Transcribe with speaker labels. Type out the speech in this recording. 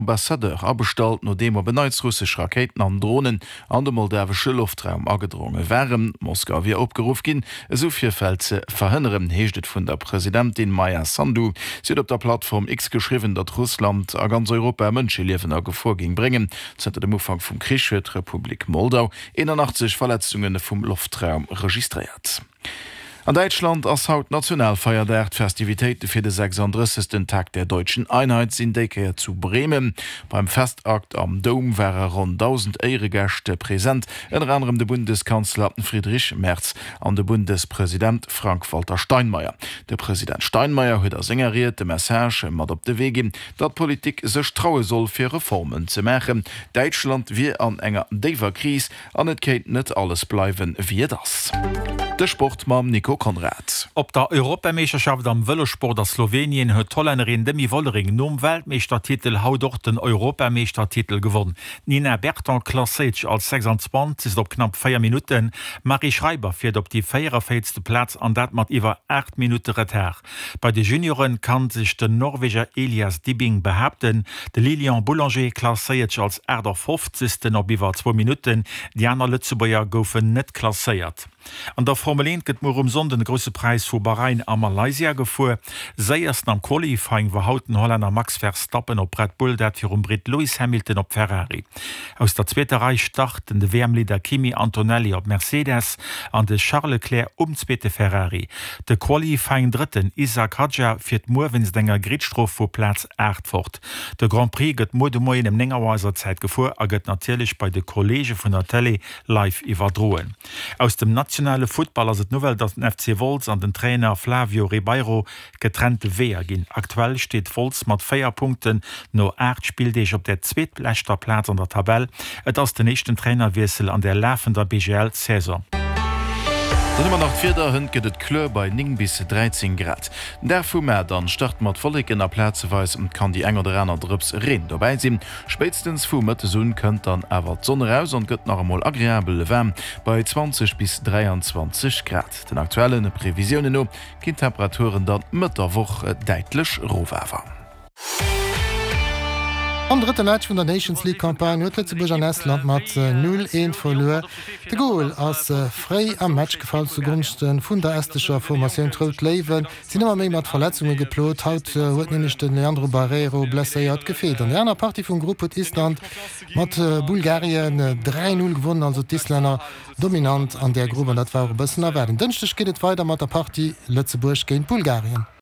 Speaker 1: Ambassadeur abstalt, no dem beneits russsisch Raketen an Drohnen an dem moldawsche Luftraum agedrungen wären. Moskau wie opgeruf gin, soviel Fäll ze verhënneren, heeschtet vun der Präsidentin Maja Sandu. Sie op der Plattform X geschrieben, dat Russland a ganz Europa Mënscheliewen a Gefor ging bringen. Zter dem Umfang vum Krieg huet Republik Moldau 81 Verletzungen vum Luftraum registriert. An Deutschland ass haut Nationalfeierdert Festivitéite fir de 36. Tag der deutschen Einheit sinn déke zu Bremen. Beim Festakt am Dom wäre rund 1000 Ehregächte präsent, en anderem de Bundeskanzler Friedrich Merz an de Bundespräsident Frank-Walter Steinmeier. Der Präsident Steinmeier huet singeriert de Message mat op de Wege, dat Politik sech traue soll fir Reformen ze machen. Deutschland wie an enger Deverkris an et kéit net alles bleiwen wie das. De Sportmam Nico Konrad.
Speaker 2: Op der Europameisterschaft am Wëllesport der Slowenien huet Tollenerin Demi Wollering nom Weltmeistertitel haut doch den Europameistertitel gewonnen. Nina Berton Klassetsch als 26 ist op knapp 4 Minuten, Marie Schreiber fährt op die 44. Platz an dat mat iwwer 8 Minuten Retard. Bei de Junioren kann sich den Norweger Elias Dibbing behaupten, de Lilian Boulanger Klassetsch als Erder 50. op iwwer 2 Minuten, die aner Lützebauer goufen net klasseiert. An der Formel 1 gëtt mor Sonde den grosse Preis vu Bahrain a Malaysia gefu. Seierst am Qualifying war hauten Holländer Max Verstappen op Red Bull, dat fir Brit Lewis Hamilton op Ferrari. Aus der zweite Reihe starten de WM-Leader Kimi Antonelli op Mercedes an de Charles Leclerc zweite Ferrari. De Qualifying dritten Isaac Hadja fir d'Morwens denger Gridstrof vu Platz 8 fort. De Grand Prix gëtt mo de moi in dem Nengerweiser Zeit gefu, a gëtt natürlich bei de Kollege vun der Tele live iwwerdroen. Aus dem nationale Footballer se Novel, dat den FC Volz an den Trainer Flavio Ribeiro getrennte Wehr gin. Aktuell steht Volz mat 4 Punkten no 8 Spieldeich op der zweetlächter Platz an der Tabelle. Et ass den nächsten Trainerwesel an der laufender BGL-Saison.
Speaker 1: Dann immer nach 4 Hund gët et Klör bei 9 bis 13 Grad. Der vu Mä dann start mat volleg in der Plätzeweis und kann die enger der Renner Drps reden. Dabei sinn spätstens vu Mëtte Soun kënnt dann awer Sonne raus und gëtt noch einmal agréabel Wärm bei 20 bis 23 Grad. Den aktuellen Prävisionen no kind Temperaturen dann Mëtterwoch deitlech rohwer.
Speaker 3: Am dritte Match vun der Nations League-Kampagne huet Lützeburg an Estland mat 0-1 verloren. De Goal ass frei am Match gefallen zugunsten vun der estescher Formatioun Trölt Leiwen. Sin immer méi mat Verletzungen geplot, haut huet nämlich den Leandro Barreiro blesséiert gefehlt. An der Party vum Gruppe Island mat Bulgarien 3-0 gewonnen, also d'Isländer dominant an der Gruppe, dat war bëssen erwerden. Dënchtech geht weiter mat der Party Lützeburg géint Bulgarien.